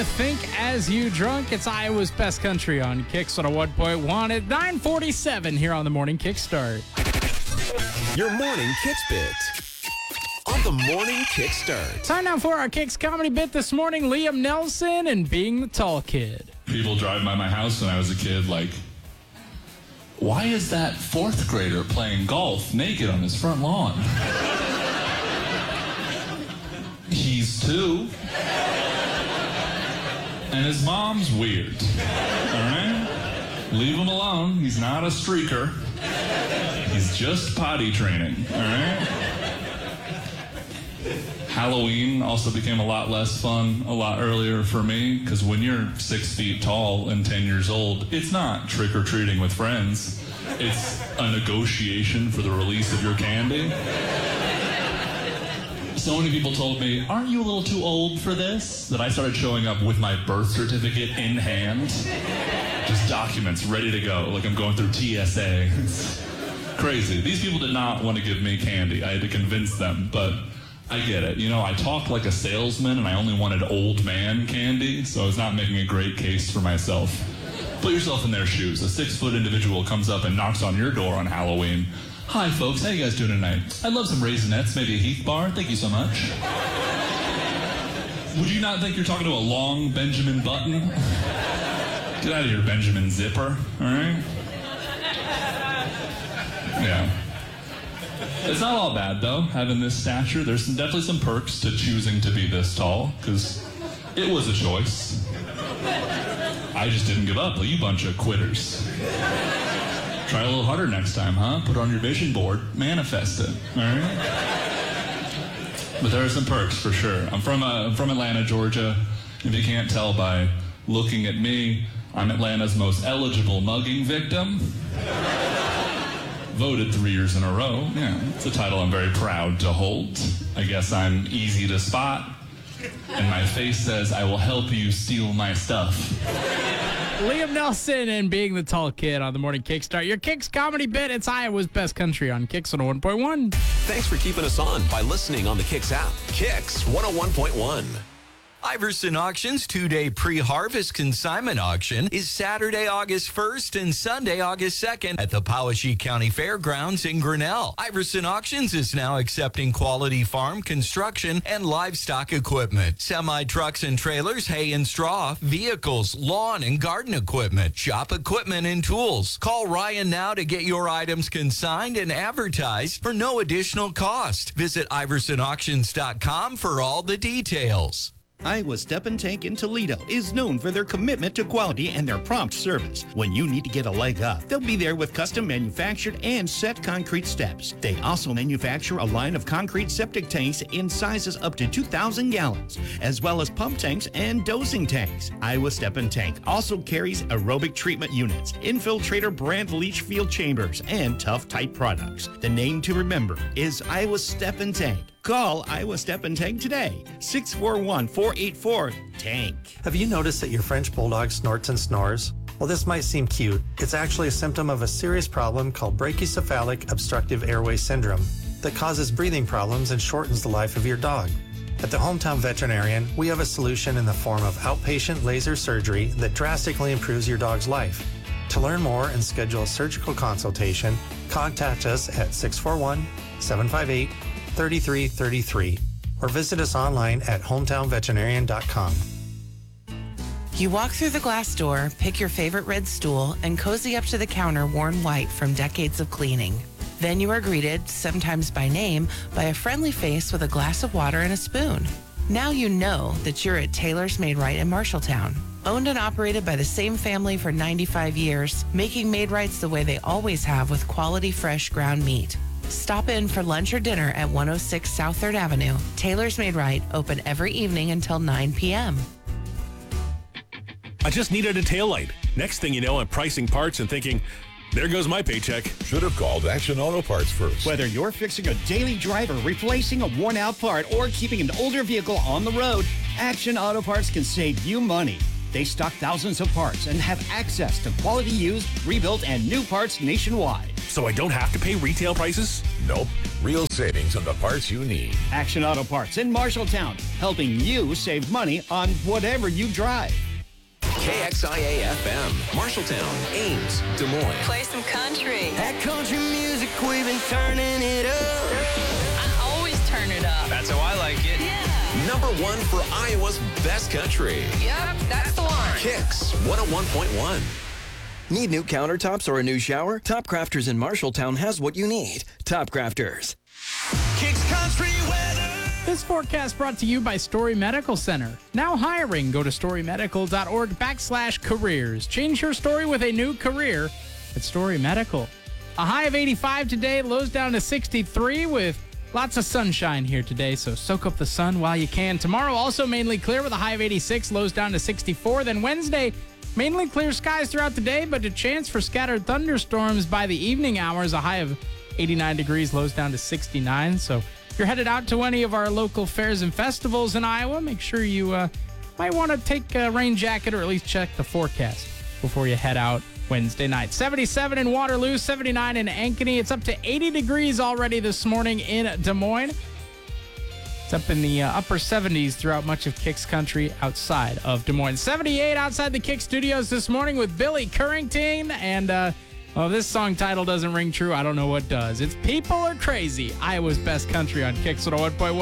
Think As You Drunk. It's Iowa's Best Country on Kicks on a 1.1 at 9:47 here on the Morning Kickstart. Your morning Kicks bit on the Morning Kickstart. Time now for our Kicks comedy bit this morning. Liam Nelson and Being the Tall Kid. People drive by my house when I was a kid like, why is that fourth grader playing golf naked on his front lawn? He's 2. And his mom's weird. All right? Leave him alone. He's not a streaker. He's just potty training. All right? Halloween also became a lot less fun a lot earlier for me, because when you're 6 feet tall and 10 years old, it's not trick-or-treating with friends. It's a negotiation for the release of your candy. So many people told me, aren't you a little too old for this? That I started showing up with my birth certificate in hand. Just documents ready to go, like I'm going through TSA. It's crazy. These people did not want to give me candy. I had to convince them, but I get it. You know, I talk like a salesman and I only wanted old man candy, so I was not making a great case for myself. Put yourself in their shoes. A 6-foot individual comes up and knocks on your door on Halloween. Hi, folks. How you guys doing tonight? I'd love some Raisinets, maybe a Heath bar. Thank you so much. Would you not think you're talking to a long Benjamin Button? Get out of here, Benjamin Zipper. All right? Yeah. It's not all bad, though, having this stature. There's definitely some perks to choosing to be this tall, because it was a choice. I just didn't give up, like you bunch of quitters. Try a little harder next time, huh? Put it on your vision board. Manifest it, all right? But there are some perks, for sure. I'm from Atlanta, Georgia. If you can't tell by looking at me, I'm Atlanta's most eligible mugging victim. Voted 3 years in a row. Yeah, it's a title I'm very proud to hold. I guess I'm easy to spot. And my face says, I will help you steal my stuff. Liam Nelson and Being the Tall Kid on the Morning Kickstart. Your Kicks comedy bit. It's Iowa's Best Country on Kicks on 1.1. Thanks for keeping us on by listening on the Kicks app. Kicks 101.1. Iverson Auctions 2-day pre-harvest consignment auction is Saturday, August 1st and Sunday, August 2nd at the Powashik County Fairgrounds in Grinnell. Iverson Auctions is now accepting quality farm, construction, and livestock equipment, semi-trucks and trailers, hay and straw, vehicles, lawn and garden equipment, shop equipment and tools. Call Ryan now to get your items consigned and advertised for no additional cost. Visit iversonauctions.com for all the details. Iowa Step and Tank in Toledo is known for their commitment to quality and their prompt service. When you need to get a leg up, they'll be there with custom manufactured and set concrete steps. They also manufacture a line of concrete septic tanks in sizes up to 2,000 gallons, as well as pump tanks and dosing tanks. Iowa Step and Tank also carries aerobic treatment units, Infiltrator brand leach field chambers, and tough tight products. The name to remember is Iowa Step and Tank. Call Iowa Step and Tank today, 641-484-TANK. Have you noticed that your French Bulldog snorts and snores? Well, this might seem cute. It's actually a symptom of a serious problem called brachycephalic obstructive airway syndrome that causes breathing problems and shortens the life of your dog. At the Hometown Veterinarian, we have a solution in the form of outpatient laser surgery that drastically improves your dog's life. To learn more and schedule a surgical consultation, contact us at 641-758-3333 or visit us online at hometownveterinarian.com. You walk through the glass door, pick your favorite red stool, and cozy up to the counter worn white from decades of cleaning. Then you are greeted, sometimes by name, by a friendly face with a glass of water and a spoon. Now you know that you're at Taylor's Made Right in Marshalltown. Owned and operated by the same family for 95 years, making Made Rights the way they always have with quality, fresh ground meat. Stop in for lunch or dinner at 106 South 3rd Avenue. Taylor's Made Right, open every evening until 9 p.m. I just needed a taillight. Next thing you know, I'm pricing parts and thinking, there goes my paycheck. Should have called Action Auto Parts first. Whether you're fixing a daily driver, replacing a worn-out part, or keeping an older vehicle on the road, Action Auto Parts can save you money. They stock thousands of parts and have access to quality used, rebuilt, and new parts nationwide. So I don't have to pay retail prices? Nope. Real savings on the parts you need. Action Auto Parts in Marshalltown, helping you save money on whatever you drive. KXIA FM, Marshalltown, Ames, Des Moines. Play some country. That country music, we've been turning it up. I always turn it up. That's how I like it. Yeah. Number one for Iowa's best country. Yep, that's the one. Kicks 101.1. Need new countertops or a new shower? Top Crafters in Marshalltown has what you need. Top Crafters. Kicks country weather. This forecast brought to you by Story Medical Center. Now hiring. Go to storymedical.org/careers. Change your story with a new career at Story Medical. A high of 85 today, lows down to 63 with lots of sunshine here today, so soak up the sun while you can. Tomorrow also mainly clear with a high of 86, lows down to 64. Then Wednesday, mainly clear skies throughout the day, but a chance for scattered thunderstorms by the evening hours. A high of 89 degrees, lows down to 69. So if you're headed out to any of our local fairs and festivals in Iowa, make sure you might want to take a rain jacket or at least check the forecast before you head out Wednesday night. 77 in Waterloo, 79 in Ankeny. It's up to 80 degrees already this morning in Des Moines. It's up in the upper 70s throughout much of Kicks country outside of Des Moines. 78 outside the Kick studios this morning with Billy Currington. And, well, this song title doesn't ring true. I don't know what does. It's People Are Crazy, Iowa's best country on Kicks 101.1.